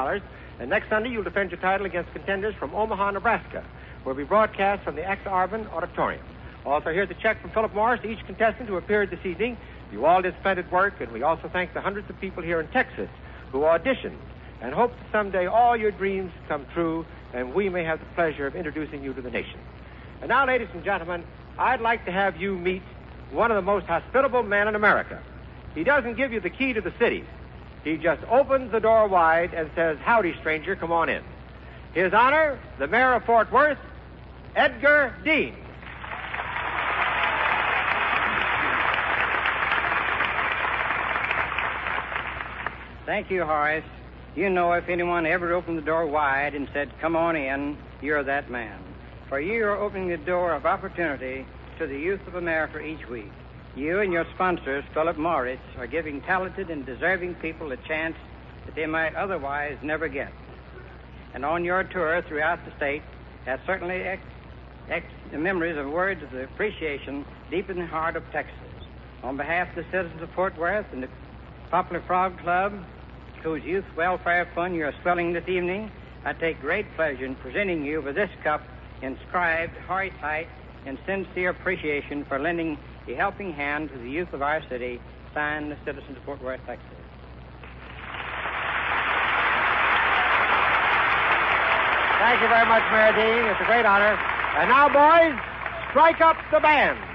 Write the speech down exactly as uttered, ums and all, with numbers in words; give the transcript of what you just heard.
dollars. And next Sunday, you'll defend your title against contenders from Omaha, Nebraska, where we broadcast from the Ex-Arvin Auditorium. Also, here's a check from Philip Morris to each contestant who appeared this evening. You all did splendid work, and we also thank the hundreds of people here in Texas who auditioned and hope that someday all your dreams come true and we may have the pleasure of introducing you to the nation. And now, ladies and gentlemen, I'd like to have you meet one of the most hospitable men in America. He doesn't give you the key to the city. He just opens the door wide and says, "Howdy, stranger, come on in." His Honor, the Mayor of Fort Worth, Edgar Dean. Thank you, Horace. You know, if anyone ever opened the door wide and said, "Come on in," you're that man. For you are opening the door of opportunity to the youth of America each week. You and your sponsors, Philip Morris, are giving talented and deserving people a chance that they might otherwise never get. And on your tour throughout the state, has certainly ex- ex- memories of words of appreciation deep in the heart of Texas. On behalf of the citizens of Fort Worth and the Poplar Frog Club, whose youth welfare fund you are swelling this evening, I take great pleasure in presenting you with this cup inscribed Horace Height in sincere appreciation for lending a helping hand to the youth of our city, signed the citizens of Fort Worth, Texas. Thank you very much, Mayor Dean. It's a great honor. And now, boys, strike up the band.